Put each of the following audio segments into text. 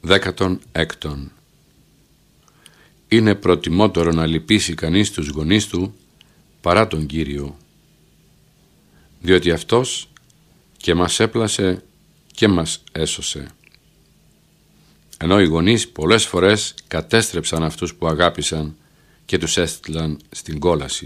16. Είναι προτιμότερο να λυπήσει κανείς τους γονείς του παρά τον Κύριο, διότι Αυτός και μας έπλασε και μας έσωσε. Ενώ οι γονείς πολλές φορές κατέστρεψαν αυτούς που αγάπησαν και τους έστειλαν στην κόλαση.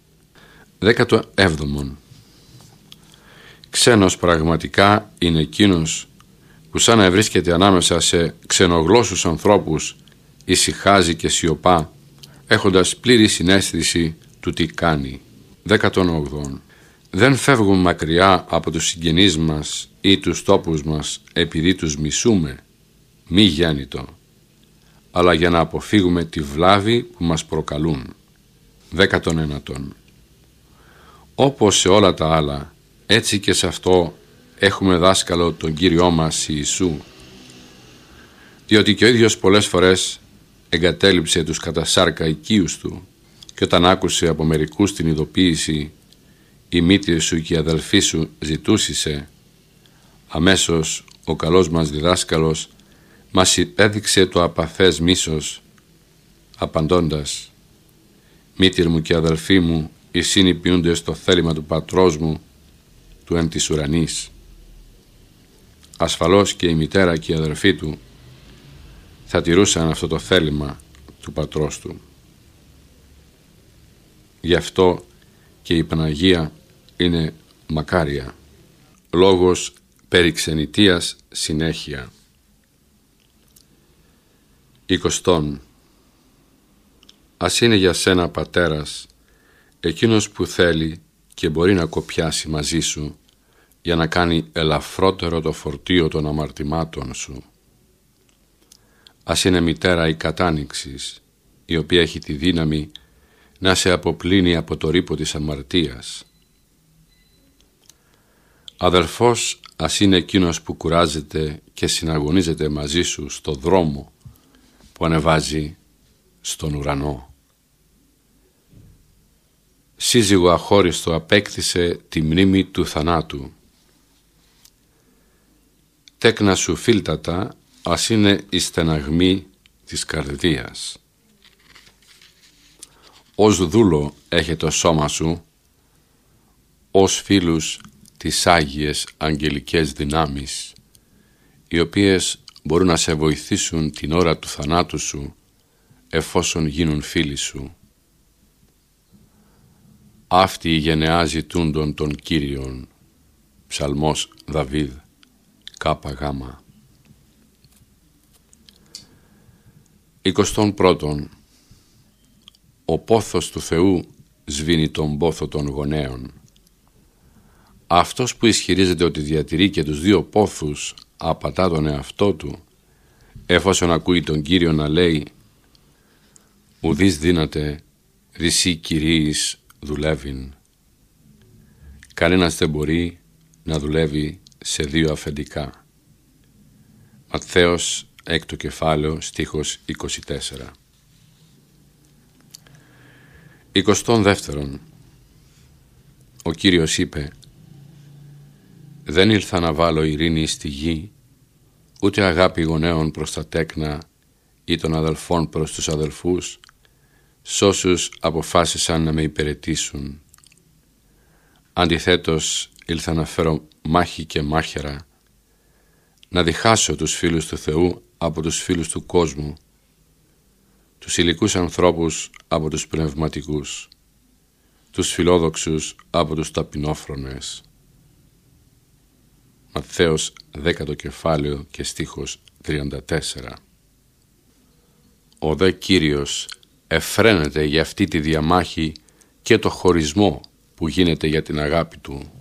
17. Ξένος πραγματικά είναι εκείνος που σαν να βρίσκεται ανάμεσα σε ξενογλώσσους ανθρώπους ησυχάζει και σιωπά, έχοντας πλήρη συναίσθηση του τι κάνει. 18. Δεν φεύγουν μακριά από τους συγγενείς μας ή τους τόπους μας επειδή τους μισούμε, μη γέννητο, αλλά για να αποφύγουμε τη βλάβη που μας προκαλούν. 19. Όπως σε όλα τα άλλα, έτσι και σε αυτό έχουμε δάσκαλο τον Κύριό μας Ιησού, διότι και ο ίδιος πολλές φορές εγκατέλειψε τους κατά σάρκα οικείους του και όταν άκουσε από μερικούς την ειδοποίηση «Η μήτρη σου και η αδελφή σου ζητούσισε», αμέσως ο καλός μας διδάσκαλος μας έδειξε το απαθές μίσος, απαντώντας «Μήτρη μου και αδελφή μου, οι συνυπιούνται στο θέλημα του πατρός μου, του εν της ουρανής». Ασφαλώς και η μητέρα και η αδελφή του θα τηρούσαν αυτό το θέλημα του πατρός του. Γι' αυτό και η Παναγία είναι μακάρια. Λόγος περί ξενιτείας συνέχεια. 20. Ας είναι για σένα πατέρας εκείνος που θέλει και μπορεί να κοπιάσει μαζί σου για να κάνει ελαφρότερο το φορτίο των αμαρτημάτων σου. Ας είναι μητέρα η κατάνοιξης, η οποία έχει τη δύναμη να σε αποπλύνει από το ρύπο της αμαρτίας. Αδελφός ας είναι εκείνος που κουράζεται και συναγωνίζεται μαζί σου στο δρόμο που ανεβάζει στον ουρανό. Σύζυγο αχώριστο απέκτησε τη μνήμη του θανάτου. Τέκνα σου φίλτατα ας είναι η στεναγμή της καρδίας. Ως δούλο έχει το σώμα σου, ως φίλους τις άγιες αγγελικές δυνάμεις, οι οποίες μπορούν να σε βοηθήσουν την ώρα του θανάτου σου, εφόσον γίνουν φίλοι σου. Αυτή η γενεά ζητούντων των Κύριων. Ψαλμός Δαβίδ, ΚΓ. 21. Ο πόθος του Θεού σβήνει τον πόθο των γονέων. Αυτός που ισχυρίζεται ότι διατηρεί και τους δύο πόθους απατά τον εαυτό του, εφόσον ακούει τον Κύριο να λέει «Ουδείς δύναται ρησί Κυρίης δουλεύειν». Κανένας δεν μπορεί να δουλεύει σε δύο αφεντικά. Ματθαίος 6 κεφάλαιο στίχος 24. 22. Ο Κύριος είπε «Δεν ήλθα να βάλω ειρήνη στη γη, ούτε αγάπη γονέων προς τα τέκνα ή των αδελφών προς τους αδελφούς, σ' όσους αποφάσισαν να με υπηρετήσουν. Αντιθέτως ήλθα να φέρω μάχη και μάχαιρα, να διχάσω τους φίλους του Θεού από τους φίλους του κόσμου, τους υλικούς ανθρώπους από τους πνευματικούς, τους φιλόδοξους από τους ταπεινόφρονες». Ματθαίος 10 κεφάλαιο και στίχος 34. Ο δε Κύριος εφραίνεται για αυτή τη διαμάχη και το χωρισμό που γίνεται για την αγάπη του.